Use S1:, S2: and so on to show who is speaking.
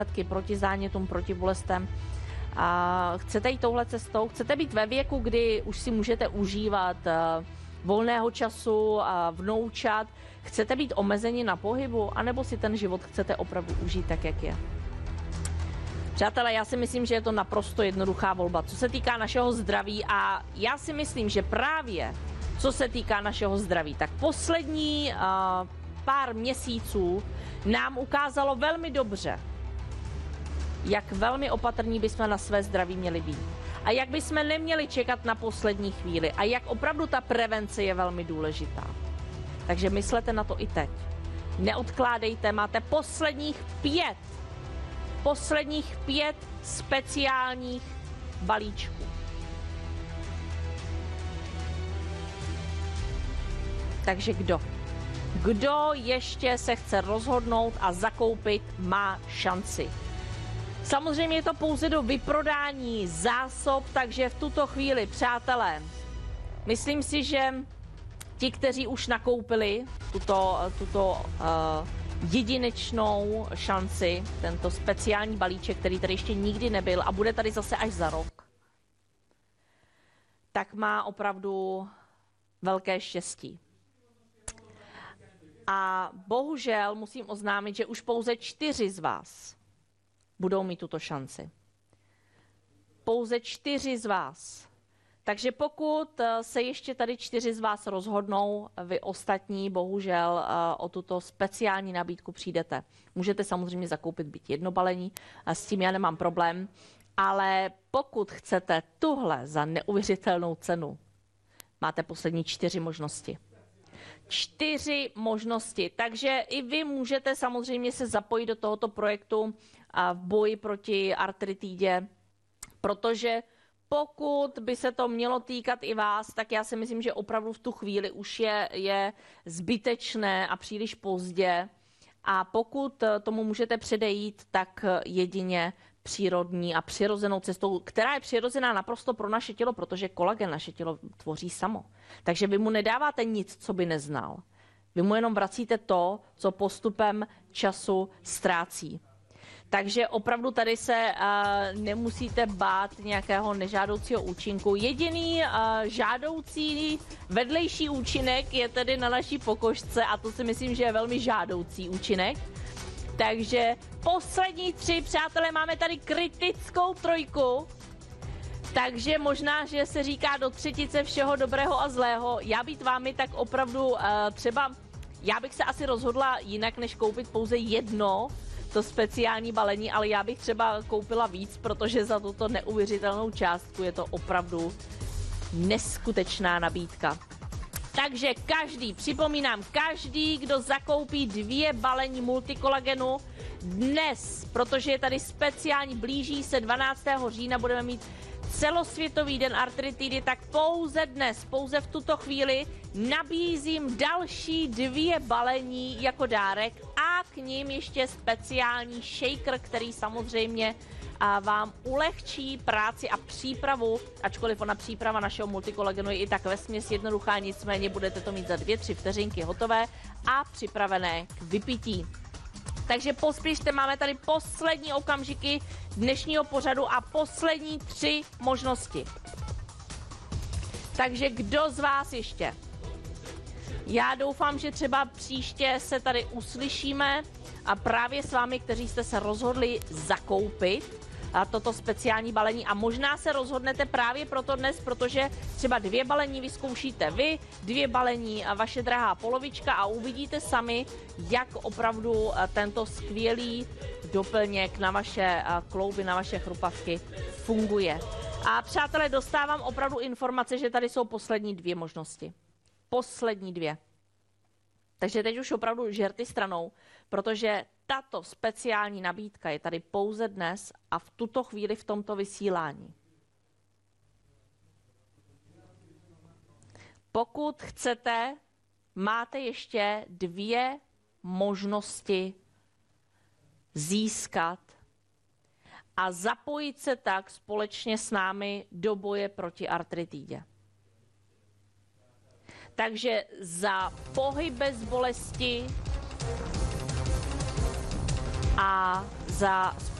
S1: proti zánětům, proti bolestem. A chcete jít touhle cestou? Chcete být ve věku, kdy už si můžete užívat volného času a vnoučat? Chcete být omezeni na pohybu? A nebo si ten život chcete opravdu užít tak, jak je? Přátelé, já si myslím, že je to naprosto jednoduchá volba, co se týká našeho zdraví, a já si myslím, že právě co se týká našeho zdraví, tak poslední pár měsíců nám ukázalo velmi dobře, jak velmi opatrní bychom na své zdraví měli být. A jak bychom neměli čekat na poslední chvíli. A jak opravdu ta prevence je velmi důležitá. Takže myslete na to i teď. Neodkládejte, máte posledních pět speciálních balíčků. Takže kdo? Kdo ještě se chce rozhodnout a zakoupit, má šanci. Samozřejmě je to pouze do vyprodání zásob, takže v tuto chvíli, přátelé, myslím si, že ti, kteří už nakoupili tuto jedinečnou šanci, tento speciální balíček, který tady ještě nikdy nebyl a bude tady zase až za rok, tak má opravdu velké štěstí. A bohužel musím oznámit, že už pouze 4 z vás budou mít tuto šanci. Pouze 4 z vás. Takže pokud se ještě tady 4 z vás rozhodnou, vy ostatní bohužel o tuto speciální nabídku přijdete. Můžete samozřejmě zakoupit byť jedno balení, a s tím já nemám problém, ale pokud chcete tuhle za neuvěřitelnou cenu, máte poslední 4 možnosti. 4 možnosti, takže i vy můžete samozřejmě se zapojit do tohoto projektu v boji proti artritidě, protože pokud by se to mělo týkat i vás, tak já si myslím, že opravdu v tu chvíli už je zbytečné a příliš pozdě. A pokud tomu můžete předejít, tak jedině přírodní a přirozenou cestou, která je přirozená naprosto pro naše tělo, protože kolagen naše tělo tvoří samo. Takže vy mu nedáváte nic, co by neznal. Vy mu jenom vracíte to, co postupem času ztrácí. Takže opravdu tady se nemusíte bát nějakého nežádoucího účinku. Jediný žádoucí vedlejší účinek je tedy na naší pokožce a to si myslím, že je velmi žádoucí účinek. Takže poslední 3, přátelé, máme tady kritickou 3. Takže možná, že se říká do třetice všeho dobrého a zlého. Já být vámi, tak opravdu třeba, já bych se asi rozhodla jinak, než koupit pouze jedno, to speciální balení, ale já bych třeba koupila víc, protože za tuto neuvěřitelnou částku je to opravdu neskutečná nabídka. Takže připomínám, každý, kdo zakoupí 2 balení multikolagenu dnes, protože je tady speciální, blíží se 12. října, budeme mít celosvětový den artritidy, tak pouze dnes, pouze v tuto chvíli nabízím další 2 balení jako dárek a k ním ještě speciální shaker, který samozřejmě vám ulehčí práci a přípravu, ačkoliv ona příprava našeho multikolagenu je i tak vesměs jednoduchá, nicméně budete to mít za 2-3 vteřinky hotové a připravené k vypití. Takže pospěšte, máme tady poslední okamžiky dnešního pořadu a poslední 3 možnosti. Takže kdo z vás ještě? Já doufám, že třeba příště se tady uslyšíme a právě s vámi, kteří jste se rozhodli zakoupit toto speciální balení a možná se rozhodnete právě proto dnes, protože třeba 2 balení vyzkoušíte vy, 2 balení vaše drahá polovička a uvidíte sami, jak opravdu tento skvělý doplněk na vaše klouby, na vaše chrupavky funguje. A přátelé, dostávám opravdu informace, že tady jsou poslední 2 možnosti. Poslední 2. Takže teď už opravdu žerty stranou, protože tato speciální nabídka je tady pouze dnes a v tuto chvíli v tomto vysílání. Pokud chcete, máte ještě 2 možnosti získat a zapojit se tak společně s námi do boje proti artritidě. Takže za pohyb bez bolesti
S2: a za